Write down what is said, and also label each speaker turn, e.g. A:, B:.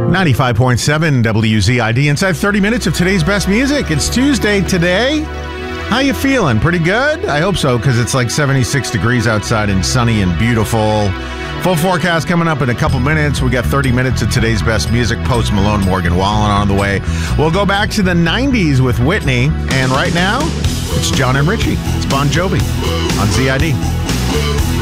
A: 95.7 WZID. Inside 30 minutes of today's best music. It's Tuesday today. How you feeling? Pretty good? I hope so, because it's like 76 degrees outside and sunny and beautiful. Full forecast coming up in a couple minutes. We got 30 minutes of today's best music. Post Malone, Morgan Wallen on the way. We'll go back to the 90s with Whitney. And right now, it's John and Richie. It's Bon Jovi on ZID.